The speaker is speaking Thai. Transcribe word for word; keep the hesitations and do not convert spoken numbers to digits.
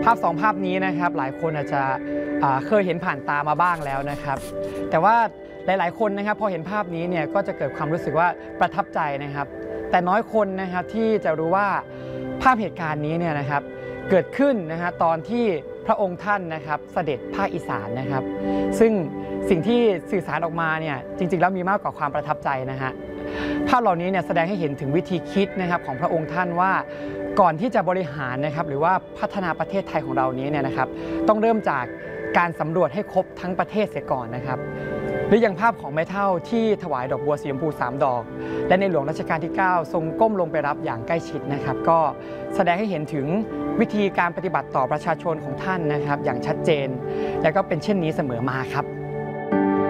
ภาพสองภาพนี้นะครับหลายคนอาจจะเคยเห็นผ่านตามาบ้างแล้วนะครับแต่ว่าหลายๆคนนะครับพอเห็นภาพนี้เนี่ยก็จะเกิดความรู้สึกว่าประทับใจนะครับแต่น้อยคนนะครับที่จะรู้ว่าภาพเหตุการณ์นี้เนี่ยนะครับเกิดขึ้นนะฮะตอนที่พระองค์ท่านนะครับเสด็จภาคอีสานนะครับซึ่งสิ่งที่สื่อสารออกมาเนี่ยจริงๆแล้วมีมากกว่าความประทับใจนะฮะภาพเหล่านี้เนี่ยแสดงให้เห็นถึงวิธีคิดนะครับของพระองค์ท่านว่าก่อนที่จะบริหารนะครับหรือว่าพัฒนาประเทศไทยของเรานี้เนี่ยนะครับต้องเริ่มจากการสำรวจให้ครบทั้งประเทศเสียก่อนนะครับหรืออย่างภาพของแม่เฒ่าที่ถวายดอกบัวสีชมพูสามดอกและในหลวงรัชกาลที่เก้าทรงก้มลงไปรับอย่างใกล้ชิดนะครับก็แสดงให้เห็นถึงวิธีการปฏิบัติต่อประชาชนของท่านนะครับอย่างชัดเจนและก็เป็นเช่นนี้เสมอมาครับ